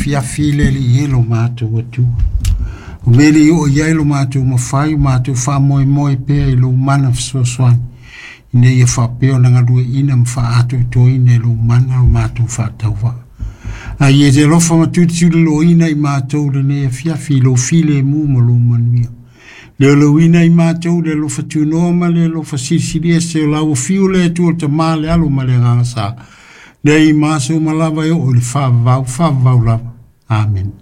fia file li yelo mātou atu. O mele o ielo mātou mawhai, mātou wha moe moe pēr i lo mana fsoswani. Ine ia whapeo na ngarue ina mwha ato i tō ina lo mana o mātou whātauwa. A ie te lofa matuti lo ina i mātou le ne fia filo file mu mo lo manuia. Le lo ina i mātou le lofa tūnoma le lofa sisiri e se o lau fiu le tu o te male alo male ngangasa. Le i māsou malawa e o le whavau lava. Amen.